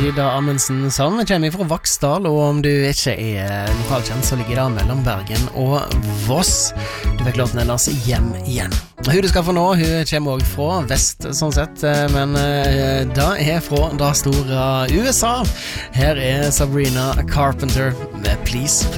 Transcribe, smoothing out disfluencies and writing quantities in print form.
Ida Amundsen som kommer fra Vaksdal, og om du ikke er lokalkjent så ligger det mellom Bergen og Voss. Du fikk låten hennes Hjem igjen. Hun du skal få nå, hun kommer også fra vest sånn sett, men da er fra det store USA. Her er Sabrina Carpenter med Please